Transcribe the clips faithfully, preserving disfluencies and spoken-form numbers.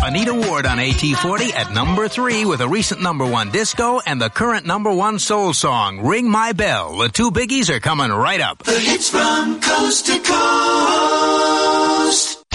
Anita Ward on A T forty at number three with a recent number one disco and the current number one soul song, Ring My Bell. The two biggies are coming right up. The hits from coast to coast.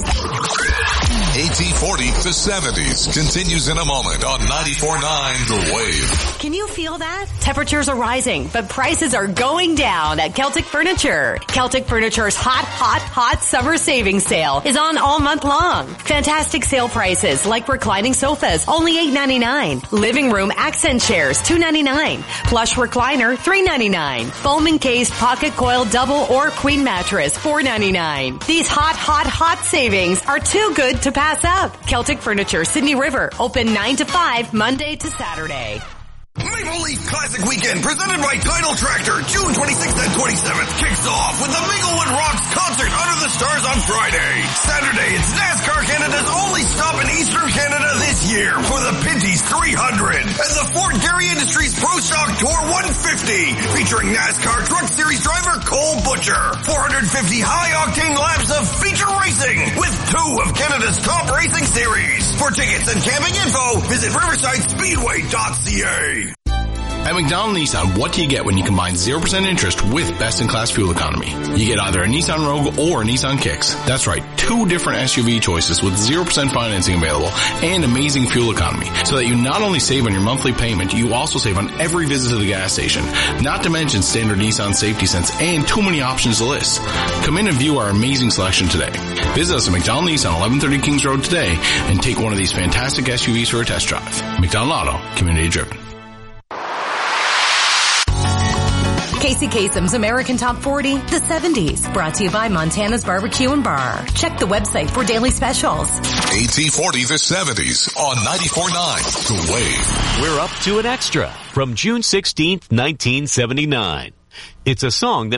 A T forty, the seventies, continues in a moment on ninety-four point nine The Wave. Can you feel that? Temperatures are rising, but prices are going down at Celtic Furniture. Celtic Furniture's hot, hot, hot summer savings sale is on all month long. Fantastic sale prices like reclining sofas, only eight ninety-nine. Living room accent chairs, two ninety-nine. Plush recliner, three ninety-nine. Foam encased pocket coil double or queen mattress, four ninety-nine. These hot, hot, hot savings are too good to pass up. Celtic Furniture, Sydney River, open nine to five, Monday to Saturday. Maple Leaf Classic Weekend presented by Tidal Tractor, June twenty-sixth and twenty-seventh, kicks off with the Minglewood Rocks concert Under the Stars on Friday. Saturday, it's NASCAR Canada's only stop in Eastern Canada this year for the Pinty's three hundred and the Fort Garry Industries Pro Stock Tour one fifty, featuring NASCAR Truck Series driver Cole Butcher. four hundred fifty high-octane laps of feature racing with two of Canada's top racing series. For tickets and camping info, visit riverside speedway dot c a. At McDonald Nissan, what do you get when you combine zero percent interest with best-in-class fuel economy? You get either a Nissan Rogue or a Nissan Kicks. That's right, two different S U V choices with zero percent financing available and amazing fuel economy, so that you not only save on your monthly payment, you also save on every visit to the gas station. Not to mention standard Nissan safety sense and too many options to list. Come in and view our amazing selection today. Visit us at McDonald Nissan, eleven thirty Kings Road today, and take one of these fantastic S U Vs for a test drive. McDonald Auto, community driven. Casey Kasem's American Top forty, the seventies. Brought to you by Montana's Barbecue and Bar. Check the website for daily specials. A T forty, the seventies on ninety-four point nine The Wave. We're up to an extra from June sixteenth, nineteen seventy-nine. It's a song that